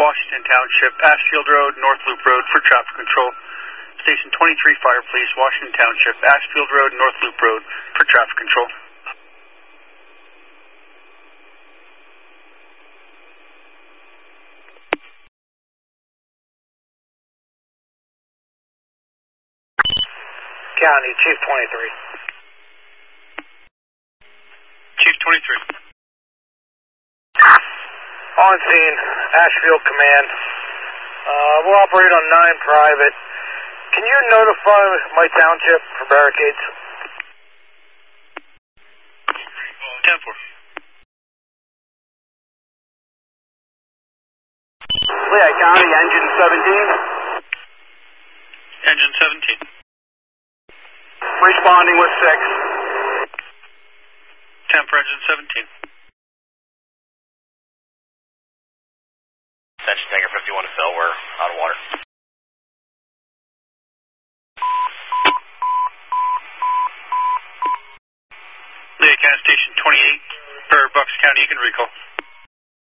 Washington Township, Ashfield Road, North Loop Road for traffic control. Station 23 Fire Police, Washington Township, Ashfield Road, North Loop Road for traffic control. County, Chief 23. Chief 23. On scene, Ashfield Command. We'll operate on 9 private. Can you notify my township for barricades? 10-4. Lehigh County, engine 17. Engine 17. Responding with 6. 10 for engine 17. Attention Tanker 51 to fill, we're out of water. Lehigh County Station 28, for Bucks County, you can recall.